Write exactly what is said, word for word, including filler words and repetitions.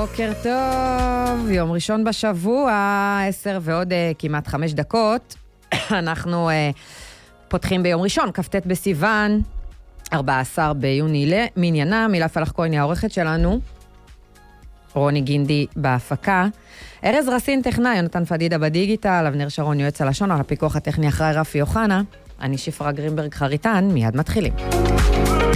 בוקר טוב, יום ראשון בשבוע, עשר ועוד uh, כמעט חמש דקות. אנחנו uh, פותחים ביום ראשון, כ"ט בסיוון, ארבעה עשר ביוני למניינם. מילה פלח כהן, העורכת שלנו, רוני גינדי בהפקה, ארז רסין טכנאי, יונתן פדידה בדיגיטל, אבנר שרון יועץ הלשון, על הפיקוח הטכני אחראי רפי יוחנה. אני שפרה גרינברג חריטן, מיד מתחילים.